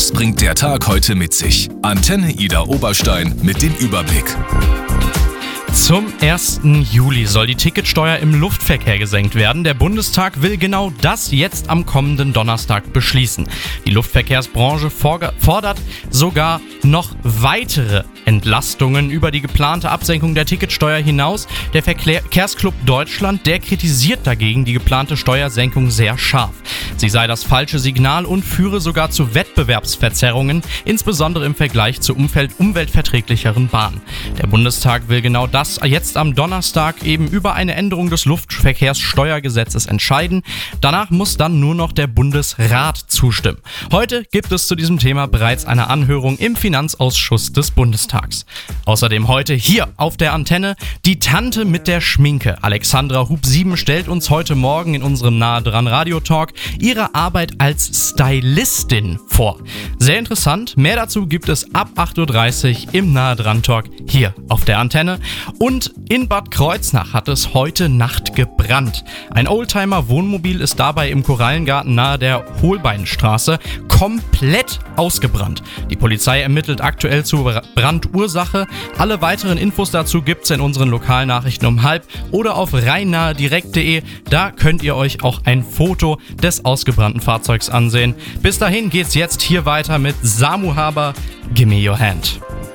Was bringt der Tag heute mit sich? Antenne Ida Oberstein mit dem Überblick. Zum 1. Juli soll die Ticketsteuer im Luftverkehr gesenkt werden. Der Bundestag will genau das jetzt am kommenden Donnerstag beschließen. Die Luftverkehrsbranche fordert sogar noch weitere Entlastungen über die geplante Absenkung der Ticketsteuer hinaus. Der Verkehrsclub Deutschland, der kritisiert dagegen die geplante Steuersenkung sehr scharf. Sie sei das falsche Signal und führe sogar zu Wettbewerbsverzerrungen, insbesondere im Vergleich zu umweltverträglicheren Bahnen. Der Bundestag will genau das jetzt am Donnerstag eben über eine Änderung des Luftverkehrssteuergesetzes entscheiden. Danach muss dann nur noch der Bundesrat zustimmen. Heute gibt es zu diesem Thema bereits eine Anhörung im Finanzausschuss des Bundestags. Außerdem heute hier auf der Antenne die Tante mit der Schminke. Alexandra Hub-Sieben stellt uns heute Morgen in unserem Nahe dran Radiotalk ihre Arbeit als Stylistin vor. Sehr interessant. Mehr dazu gibt es ab 8.30 Uhr im Nahe dran Talk hier auf der Antenne. Und in Bad Kreuznach hat es heute Nacht gebrannt. Ein Oldtimer-Wohnmobil ist dabei im Korallengarten nahe der Holbeinstraße komplett ausgebrannt. Die Polizei ermittelt aktuell zur Brandursache. Alle weiteren Infos dazu gibt's in unseren Lokalnachrichten um 12:30 oder auf rheinnahedirekt.de. Da könnt ihr euch auch ein Foto des ausgebrannten Fahrzeugs ansehen. Bis dahin geht's jetzt hier weiter mit Samu Haber, Gimme Your Hand.